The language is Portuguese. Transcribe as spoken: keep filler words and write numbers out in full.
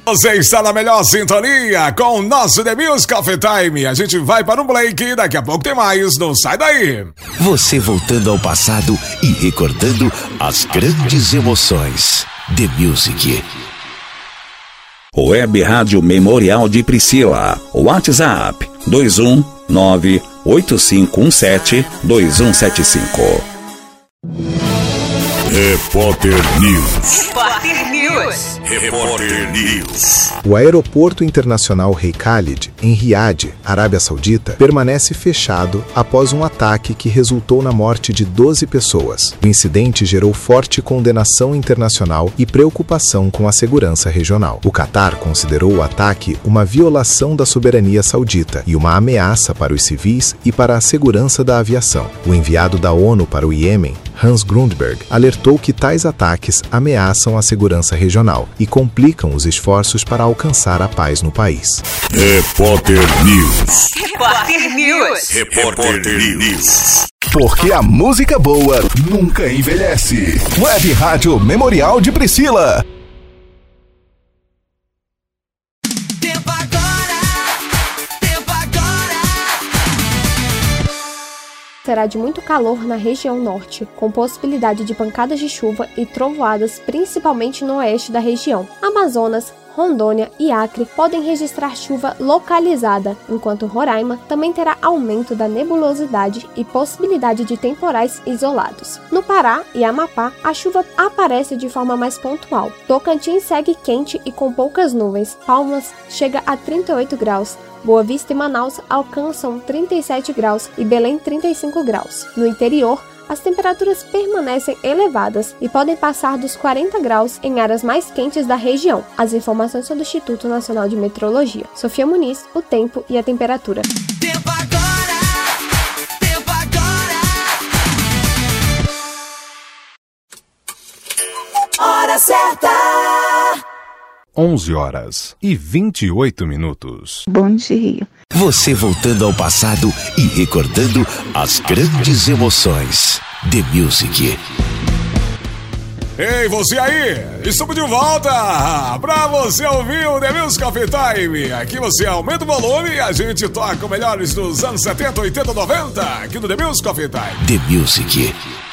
Você está na melhor sintonia com o nosso The Music Coffee Time. A gente vai para um break e daqui a pouco tem mais. Não sai daí. Você voltando ao passado e recordando as grandes emoções. The Music. Web Rádio Memorial de Priscila. WhatsApp dois um nove oito cinco um sete dois um sete cinco. Repórter News. Repórter News. Repórter News. O aeroporto internacional Rei Khalid, em Riad, Arábia Saudita, permanece fechado após um ataque que resultou na morte de doze pessoas. O incidente gerou forte condenação internacional e preocupação com a segurança regional. O Catar considerou o ataque uma violação da soberania saudita e uma ameaça para os civis e para a segurança da aviação. O enviado da ONU para o Iêmen, Hans Grundberg, alertou que tais ataques ameaçam a segurança regional e complicam os esforços para alcançar a paz no país. Repórter News. Repórter News. Repórter News. Porque a música boa nunca envelhece. Web Rádio Memorial de Priscila. Tempo agora. Tempo agora. Será de muito calor na região norte, com possibilidade de pancadas de chuva e trovoadas, principalmente no oeste da região. Amazonas, Rondônia e Acre podem registrar chuva localizada, enquanto Roraima também terá aumento da nebulosidade e possibilidade de temporais isolados. No Pará e Amapá, a chuva aparece de forma mais pontual. Tocantins segue quente e com poucas nuvens. Palmas chega a trinta e oito graus. Boa Vista e Manaus alcançam trinta e sete graus e Belém trinta e cinco graus. No interior, as temperaturas permanecem elevadas e podem passar dos quarenta graus em áreas mais quentes da região. As informações são do Instituto Nacional de Meteorologia. Sofia Muniz, o tempo e a temperatura. Tempo agora. Tempo agora. Hora certa. onze horas e vinte e oito minutos. Bom dia. Você voltando ao passado e recordando as grandes emoções. The Music. Ei, você aí! Estamos de volta pra você ouvir o The Music Coffee Time. Aqui você aumenta o volume e a gente toca o melhores dos anos setenta, oitenta, noventa aqui no The Music Coffee Time. The Music.